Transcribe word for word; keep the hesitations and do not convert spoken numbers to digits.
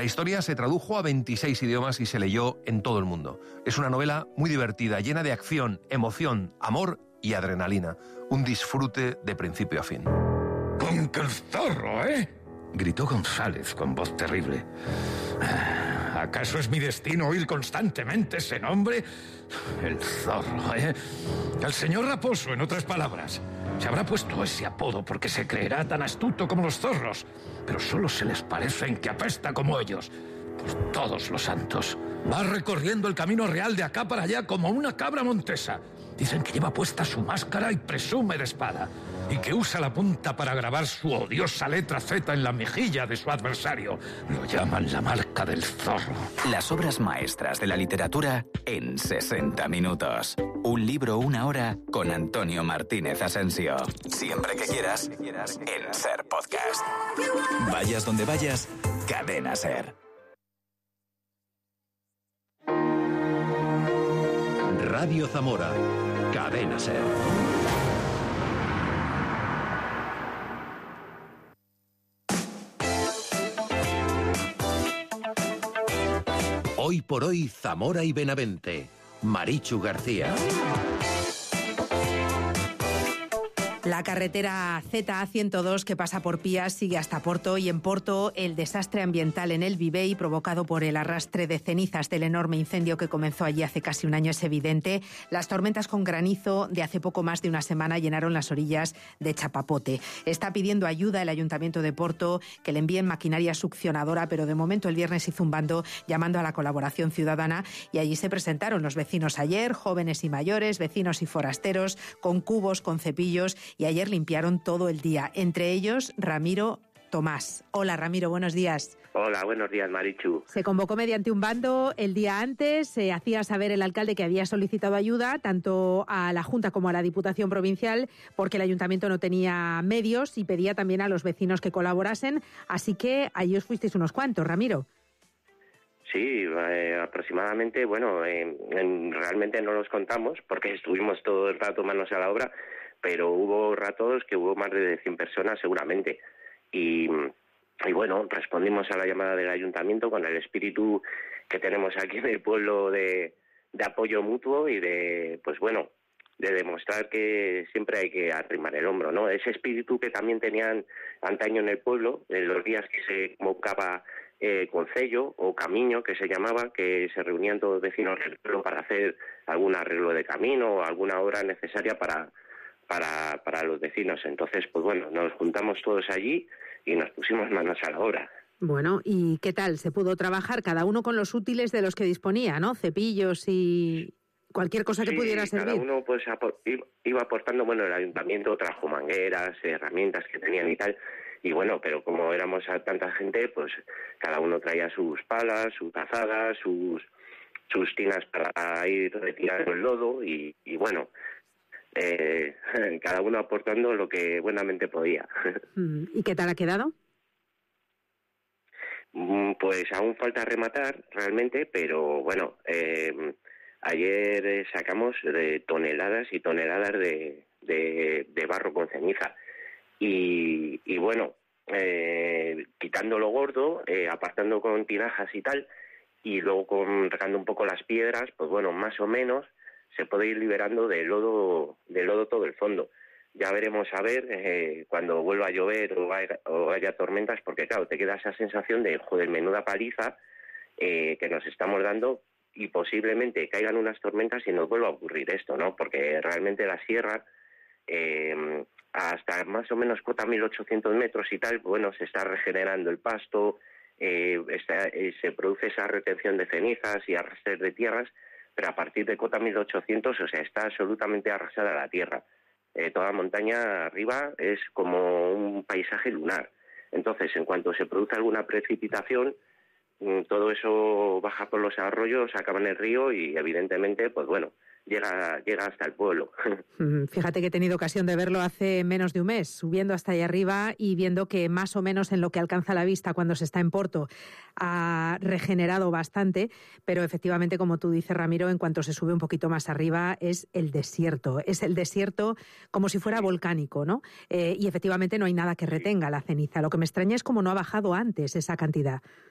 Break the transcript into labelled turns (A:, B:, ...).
A: La historia se tradujo a veintiséis idiomas y se leyó en todo el mundo. Es una novela muy divertida, llena de acción, emoción, amor y adrenalina. Un disfrute de principio a fin.
B: ¡Con que el zorro, eh! Gritó González con voz terrible. ¿Acaso es mi destino oír constantemente ese nombre? El zorro, ¿eh? El señor Raposo, en otras palabras. Se habrá puesto ese apodo porque se creerá tan astuto como los zorros. Pero solo se les parece en que apesta como ellos. Por todos los santos. Va recorriendo el camino real de acá para allá como una cabra montesa. Dicen que lleva puesta su máscara y presume de espada. Y que usa la punta para grabar su odiosa letra Z en la mejilla de su adversario. Lo llaman la marca del zorro.
C: Las obras maestras de la literatura en sesenta minutos. Un libro, una hora, con Antonio Martínez Asensio. Siempre que quieras, en SER Podcast. Vayas donde vayas, Cadena SER.
D: Radio Zamora, Cadena SER. Hoy por hoy, Zamora y Benavente. Marichu García.
E: La carretera Z A ciento dos que pasa por Pías sigue hasta Porto, y en Porto el desastre ambiental en el Vivei provocado por el arrastre de cenizas del enorme incendio que comenzó allí hace casi un año es evidente. Las tormentas con granizo de hace poco más de una semana llenaron las orillas de Chapapote. Está pidiendo ayuda el Ayuntamiento de Porto, que le envíen maquinaria succionadora, pero de momento el viernes hizo un bando llamando a la colaboración ciudadana, y allí se presentaron los vecinos ayer, jóvenes y mayores, vecinos y forasteros, con cubos, con cepillos, y ayer limpiaron todo el día, entre ellos Ramiro Tomás. Hola Ramiro, buenos días.
F: Hola, buenos días Marichu.
E: Se convocó mediante un bando el día antes, se hacía saber el alcalde que había solicitado ayuda tanto a la Junta como a la Diputación Provincial porque el Ayuntamiento no tenía medios, y pedía también a los vecinos que colaborasen, así que allí os fuisteis unos cuantos, Ramiro.
F: Sí, eh, aproximadamente, bueno, eh, en, realmente no los contamos porque estuvimos todo el rato manos a la obra, pero hubo ratos que hubo más de cien personas seguramente. Y, y bueno, respondimos a la llamada del ayuntamiento con el espíritu que tenemos aquí en el pueblo de, de apoyo mutuo y de, pues bueno, de demostrar que siempre hay que arrimar el hombro, ¿no? Ese espíritu que también tenían antaño en el pueblo, en los días que se convocaba eh, concello o camiño, que se llamaba, que se reunían todos los vecinos del pueblo para hacer algún arreglo de camino o alguna obra necesaria para Para, para los vecinos. Entonces, pues bueno, nos juntamos todos allí y nos pusimos manos a la obra.
E: Bueno, ¿y qué tal? ¿Se pudo trabajar cada uno con los útiles de los que disponía, ¿no? Cepillos y cualquier cosa que
F: sí,
E: pudiera servir.
F: Cada uno pues iba aportando, bueno, el ayuntamiento trajo mangueras, herramientas que tenían y tal, y bueno, pero como éramos a tanta gente, pues cada uno traía sus palas, sus tazadas, sus, sus tinas para ir retirando el lodo y, y bueno, Eh, cada uno aportando lo que buenamente podía.
E: ¿Y qué tal ha quedado?
F: Pues aún falta rematar realmente, pero bueno, eh, ayer sacamos de toneladas y toneladas de, de, de barro con ceniza y, y bueno, eh, quitando lo gordo, eh, apartando con tinajas y tal, y luego con, regando un poco las piedras, pues bueno, más o menos se puede ir liberando de lodo, de lodo todo el fondo. Ya veremos a ver eh, cuando vuelva a llover o haya, o haya tormentas, porque claro, te queda esa sensación de, joder, menuda paliza eh, que nos estamos dando, y posiblemente caigan unas tormentas y nos vuelva a ocurrir esto, ¿no? Porque realmente la sierra, eh, hasta más o menos cota mil ochocientos metros y tal, bueno, se está regenerando el pasto, eh, está, eh, se produce esa retención de cenizas y arrastres de tierras, pero a partir de cota mil ochocientos, o sea, está absolutamente arrasada la tierra. Eh, toda montaña arriba es como un paisaje lunar. Entonces, en cuanto se produce alguna precipitación, todo eso baja por los arroyos, acaba en el río y, evidentemente, pues bueno, llega llega hasta el pueblo.
E: Fíjate que he tenido ocasión de verlo hace menos de un mes, subiendo hasta allá arriba y viendo que más o menos en lo que alcanza la vista cuando se está en Porto ha regenerado bastante, pero efectivamente, como tú dices, Ramiro, en cuanto se sube un poquito más arriba es el desierto, es el desierto como si fuera volcánico, ¿no? Eh, y efectivamente no hay nada que retenga la ceniza. Lo que me extraña es cómo no ha bajado antes esa cantidad.